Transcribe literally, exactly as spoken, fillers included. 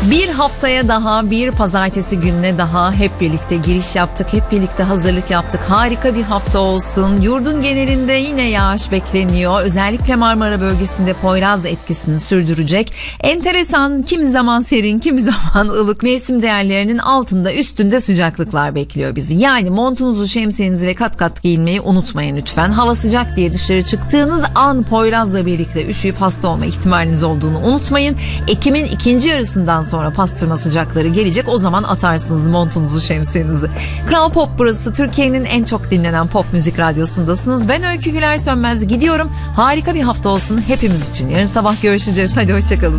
Bir haftaya daha, bir pazartesi gününe daha hep birlikte giriş yaptık. Hep birlikte hazırlık yaptık. Harika bir hafta olsun. Yurdun genelinde yine yağış bekleniyor. Özellikle Marmara bölgesinde Poyraz etkisini sürdürecek. Enteresan, kimi zaman serin, kimi zaman ılık, mevsim değerlerinin altında üstünde sıcaklıklar bekliyor bizi. Yani montunuzu, şemsiyenizi ve kat kat giyinmeyi unutmayın lütfen. Hava sıcak diye dışarı çıktığınız an Poyraz'la birlikte üşüyüp hasta olma ihtimaliniz olduğunu unutmayın. Ekim'in ikinci yarısından sonra pastırma sıcakları gelecek. O zaman atarsınız montunuzu, şemsiyenizi. Kral Pop burası. Türkiye'nin en çok dinlenen pop müzik radyosundasınız. Ben Öykü Güler Sönmez gidiyorum. Harika bir hafta olsun hepimiz için. Yarın sabah görüşeceğiz. Hadi hoşçakalın.